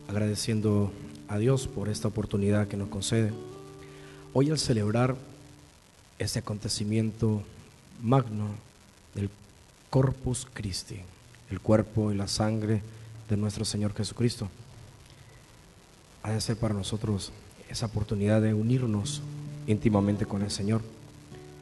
agradeciendo a Dios por esta oportunidad que nos concede. Hoy, al celebrar este acontecimiento magno del Corpus Christi, el cuerpo y la sangre de nuestro Señor Jesucristo, ha de ser para nosotros esa oportunidad de unirnos íntimamente con el Señor.